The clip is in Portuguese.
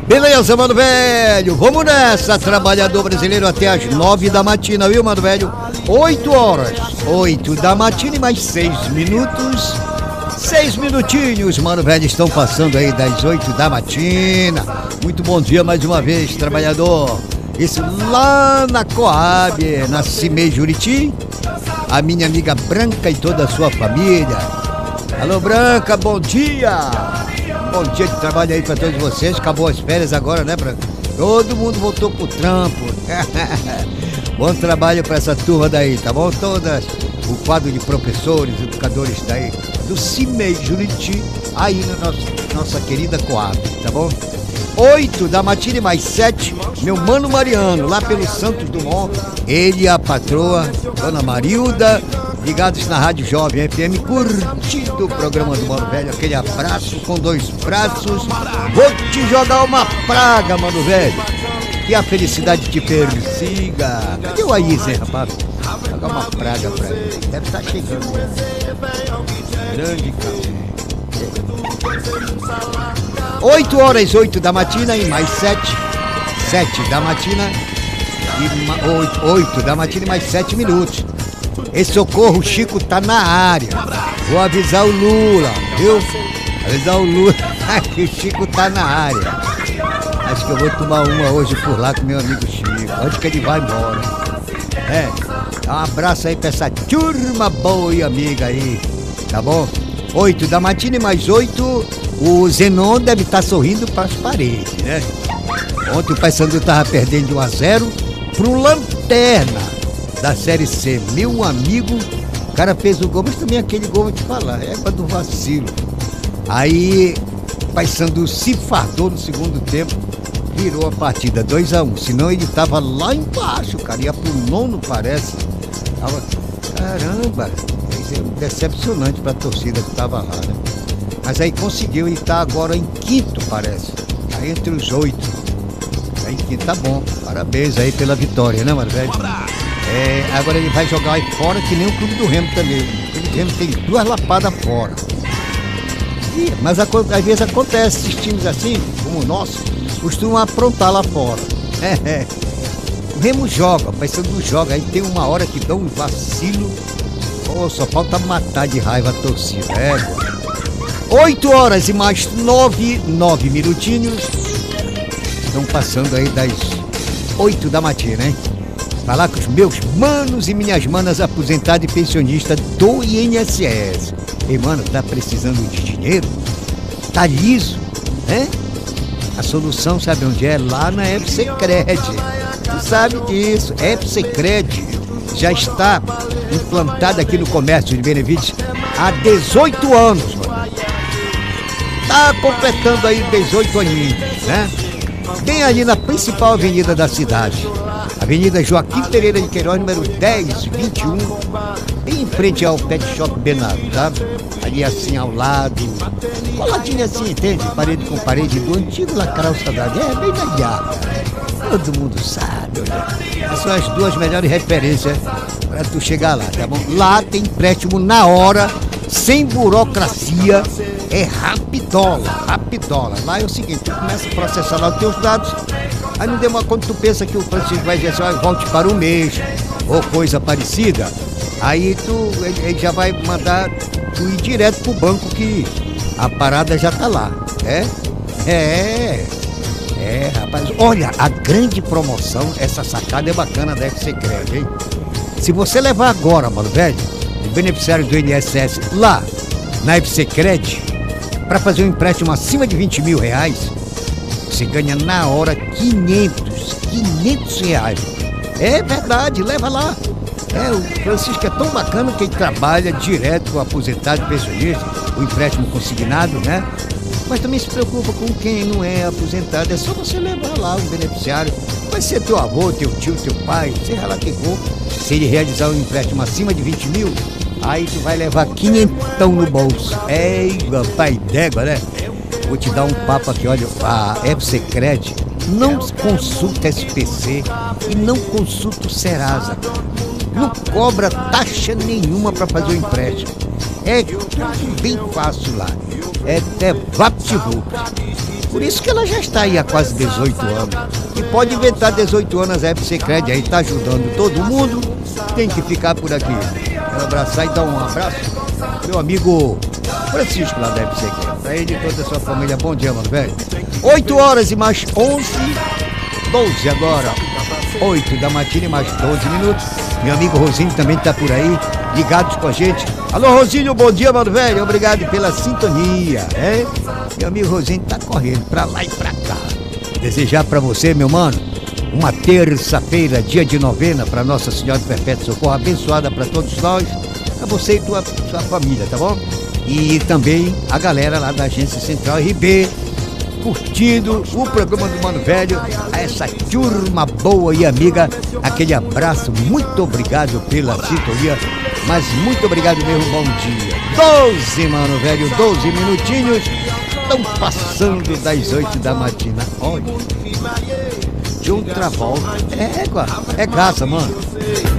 Beleza, mano velho, vamos nessa, trabalhador brasileiro, até as 9 da matina, viu, mano velho? 8 horas, 8 da matina e mais 6 minutos, 6 minutinhos, mano velho, estão passando aí das 8 da matina. Muito bom dia mais uma vez, trabalhador. Isso lá na Coab, na Cimei Juriti, a minha amiga Branca e toda a sua família. Alô, Branca, bom dia! Bom dia de trabalho aí pra todos vocês. Acabou as férias agora, né, Branca? Todo mundo voltou pro trampo. Bom trabalho pra essa turma daí, tá bom? Todas, o quadro de professores, educadores daí do Cimei Juriti, aí na nossa querida Coab, tá bom? 8 da matina e mais 7, meu mano Mariano, lá pelo Santos Dumont, ele e a patroa, dona Marilda, ligados na Rádio Jovem FM, curtindo o programa do Mano Velho, aquele abraço com 2 braços. Vou te jogar uma praga, Mano Velho, que a felicidade te persiga. Cadê o Aízen, rapaz? Jogar uma praga pra ele, deve estar chegando, né? Grande cara. 8 horas, 8 da matina e mais 7, 7 da matina e 8 da matina e mais 7 minutos. Esse socorro, o Chico tá na área. Vou avisar o Lula, viu? Avisar o Lula que o Chico tá na área. Acho que eu vou tomar uma hoje por lá com meu amigo Chico, antes que ele vai embora. Dá um abraço aí pra essa turma boa e amiga aí, tá bom? 8 da matina e mais 8, o Zenon deve estar sorrindo para as paredes, né? Ontem o Paysandu tava perdendo de 1-0 pro Lanterna da Série C. Meu amigo, o cara fez o gol, mas também aquele gol, vou te falar, é do vacilo. Aí o Paysandu se fardou no segundo tempo, virou a partida 2-1, senão ele tava lá embaixo, cara, ia pro 9º, parece. Tava, caramba, é decepcionante pra torcida que tava lá, né? Mas aí conseguiu e tá agora em 5º, parece. Tá entre os 8. Tá em 5º, tá bom. Parabéns aí pela vitória, né, mano, velho? Agora ele vai jogar aí fora, que nem o Clube do Remo também. O Clube do Remo tem 2 lapadas fora. Mas às vezes acontece, esses times assim, como o nosso, costumam aprontar lá fora. O Remo joga, o Paysandu joga, aí tem uma hora que dá um vacilo. Oh, só falta matar de raiva a torcida, 8 horas e mais 9 minutinhos. Estão passando aí das 8 da matina, hein? Falar com os meus manos e minhas manas aposentados e pensionistas do INSS. Ei, mano, tá precisando de dinheiro? Tá liso, né? A solução sabe onde é? Lá na FCCred. Tu sabe disso, FCCred já está implantada aqui no comércio de Benevides há 18 anos, mano. Tá completando aí 18 aninhos, né? Bem ali na principal avenida da cidade, Avenida Joaquim Pereira de Queiroz, número 1021, bem em frente ao Pet Shop Bernardo, tá? Ali assim ao lado, coladinho assim, entende? Parede com parede do antigo Lacral Saudade, bem na guiada. Todo mundo sabe, olha. Essas são as 2 melhores referências pra tu chegar lá, tá bom? Lá tem empréstimo na hora, sem burocracia, é rapidola. Lá é o seguinte, tu começa a processar lá os teus dados, aí não demora, quando tu pensa que o Francisco vai dizer assim, volte para o mês, ou coisa parecida, aí ele já vai mandar tu ir direto pro banco que a parada já tá lá, rapaz, olha, a grande promoção, essa sacada é bacana da FCCred, hein? Se você levar agora, mano velho, o beneficiário do INSS lá na FCCred, para fazer um empréstimo acima de 20 mil reais, você ganha na hora 500 reais. É verdade, leva lá. O Francisco é tão bacana que ele trabalha direto com o aposentado e pensionista, o empréstimo consignado, né? Mas também se preocupa com quem não é aposentado, é só você levar lá o beneficiário. Vai ser teu avô, teu tio, teu pai, seja lá quem for. Se ele realizar um empréstimo acima de 20 mil, aí tu vai levar 500 no bolso. Pai d'égua, né? Vou te dar um papo aqui, olha, a FCCred não consulta SPC e não consulta o Serasa. Não cobra taxa nenhuma para fazer o empréstimo. É tudo bem fácil lá. É até VaptVupt. Por isso que ela já está aí há quase 18 anos. E pode inventar 18 anos a FC Cred aí, tá ajudando todo mundo. Tem que ficar por aqui. Quero abraçar e dar um abraço meu amigo Francisco lá da FC Cred. Pra ele e toda a sua família. Bom dia, mano, velho. 8 horas e mais 11, 12 agora. 8 da matina e mais 12 minutos. Meu amigo Rosinho também tá por aí, ligados com a gente. Alô, Rosinho, bom dia, mano, velho. Obrigado pela sintonia, é? Meu amigo Rosinho tá correndo pra lá e pra cá. Desejar pra você, meu mano, uma terça-feira, dia de novena pra Nossa Senhora do Perpétuo Socorro, abençoada pra todos nós, pra você e sua família, tá bom? E também a galera lá da Agência Central RB, curtindo o programa do Mano Velho, a essa turma boa e amiga, aquele abraço, muito obrigado pela sintonia, mas muito obrigado mesmo, bom dia. 12, Mano Velho, 12 minutinhos, estão passando das 8 da matina, olha, de outra volta, é graça, mano.